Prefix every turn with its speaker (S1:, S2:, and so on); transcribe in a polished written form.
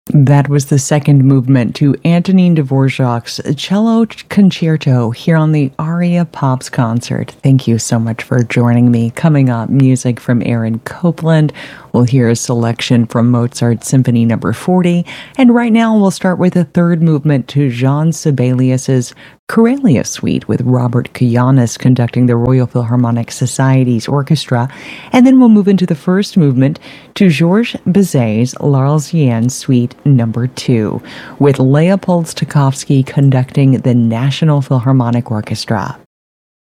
S1: That was the second movement to Antonin Dvorak's Cello Concerto here on the Aria Pops concert. Thank you so much for joining me. Coming up, music from Aaron Copland. We'll hear a selection from Mozart's Symphony No. 40. And right now, we'll start with the third movement to Jean Sibelius's Corelia Suite with Robert Kuyanis conducting the Royal Philharmonic Society's orchestra. And then we'll move into the first movement to Georges Bizet's L'Arlésienne Suite No. 2 with Leopold Stokowski conducting the National Philharmonic Orchestra.